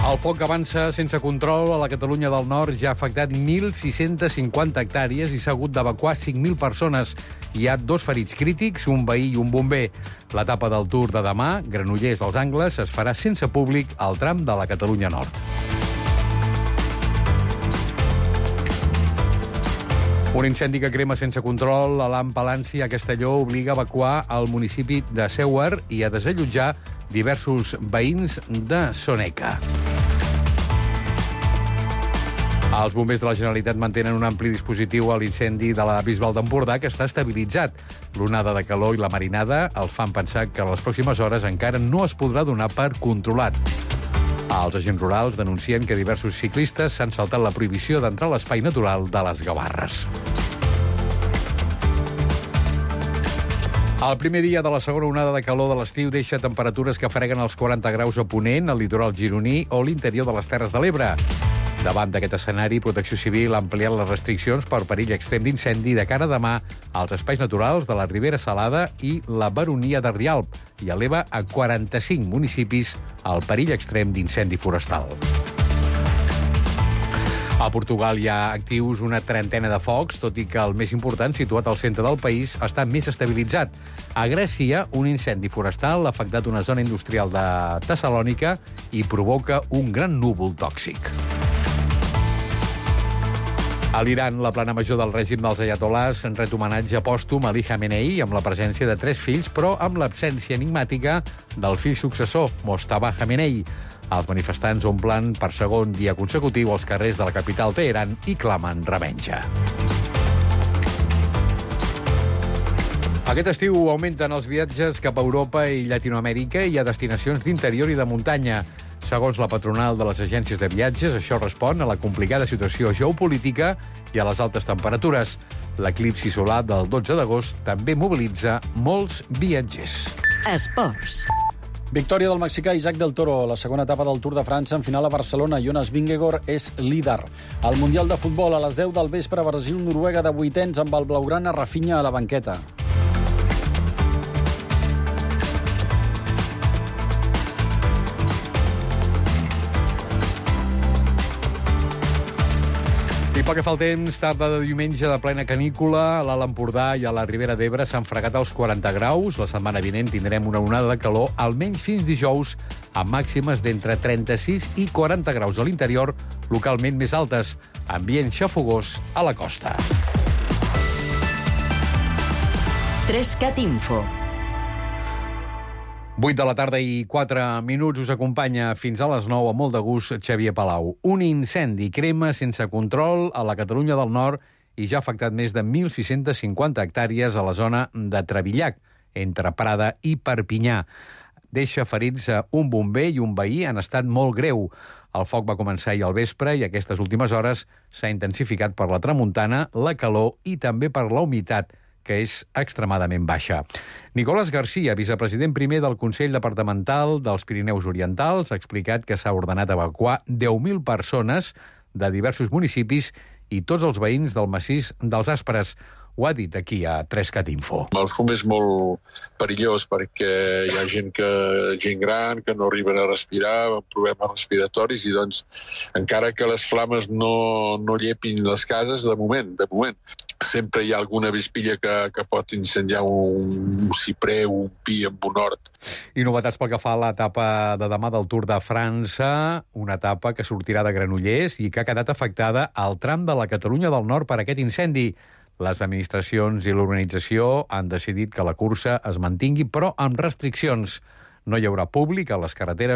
El foc avança sense control a la Catalunya del Nord. Ja ha afectat 1.650 hectàrees i s'ha hagut d'evacuar 5.000 persones. Hi ha 2 ferits crítics, un veí i un bomber. L'etapa del Tour de demà, Granollers als Angles, es farà sense públic al tram de la Catalunya Nord. Un incendi que crema sense control a l'Ampalanci a Castelló obliga a evacuar el municipi de Seuer i a desallotjar diversos veïns de Soneca. Els bombers de la Generalitat mantenen un ampli dispositiu a l'incendi de la Bisbal d'Empordà, que està estabilitzat. L'onada de calor i la marinada els fan pensar que en les pròximes hores encara no es podrà donar per controlat. Els agents rurals denuncien que diversos ciclistes s'han saltat la prohibició d'entrar a l'espai natural de les Gavarres. El primer dia de la segona onada de calor de l'estiu deixa temperatures que freguen els 40 graus a Ponent, al litoral gironí o l'interior de les Terres de l'Ebre. Davant d'aquest escenari, Protecció Civil ha ampliat les restriccions per perill extrem d'incendi de cara a demà als espais naturals de la Ribera Salada i la Baronia de Rialb i eleva a 45 municipis el perill extrem d'incendi forestal. A Portugal hi ha actius una trentena de focs, tot i que el més important, situat al centre del país, està més estabilitzat. A Grècia, un incendi forestal ha afectat una zona industrial de Tessalònica i provoca un gran núvol tòxic. A l'Iran, la plana major del règim dels ayatolás ret homenatge pòstum a Ali Khamenei amb la presència de 3 fills, però amb l'absència enigmàtica del fill successor, Mojtaba Khamenei. Els manifestants omplen per segon dia consecutiu els carrers de la capital Teheran i clamen revenja. Aquest estiu augmenten els viatges cap a Europa i Llatinoamèrica i a destinacions d'interior i de muntanya. Segons la patronal de les agències de viatges, això respon a la complicada situació geopolítica i a les altes temperatures. L'eclipsi solar del 12 d'agost també mobilitza molts viatgers. Esports. Victòria del mexicà Isaac del Toro, la segona etapa del Tour de França en final a Barcelona. Jonas Vingegaard és líder. Al Mundial de Futbol, a les 10 del vespre, Brasil-Noruega de vuitens amb el blaugrana Rafinha a la banqueta. I pel que fa al temps, tarda de diumenge de plena canícula, a l'Alt Empordà i a la Ribera d'Ebre s'han fregat els 40 graus. La setmana vinent tindrem una onada de calor, almenys fins dijous, amb màximes d'entre 36 i 40 graus a l'interior, localment més altes. Ambient xafogós a la costa. 3CAT Info. 8 de la tarda i 4 minuts us acompanya fins a les 9 amb molt de gust Xavier Palau. Un incendi crema sense control a la Catalunya del Nord i ja ha afectat més de 1.650 hectàrees a la zona de Trevillac, entre Prada i Perpinyà. Deixa ferits un bomber i un veí en estat molt greu. El foc va començar ahir al vespre i aquestes últimes hores s'ha intensificat per la tramuntana, la calor i també per la humitat, que és extremadament baixa. Nicolás García, vicepresident primer del Consell Departamental dels Pirineus Orientals, ha explicat que s'ha ordenat evacuar 10.000 persones de diversos municipis i tots els veïns del massís dels Aspres. Ho ha dit aquí a 3CAT Info. El fum és molt perillós perquè hi ha gent gran que no arriben a respirar, amb problemes respiratoris, i doncs encara que les flames no llepin les cases, de moment, sempre hi ha alguna vespilla que pot incendiar un ciprer o un pi amb un hort. I novetats pel que fa a l'etapa de demà del Tour de França, una etapa que sortirà de Granollers i que ha quedat afectada al tram de la Catalunya del Nord per aquest incendi. Les administracions i l'organització han decidit que la cursa es mantingui, però amb restriccions. No hi haurà públic a les carreteres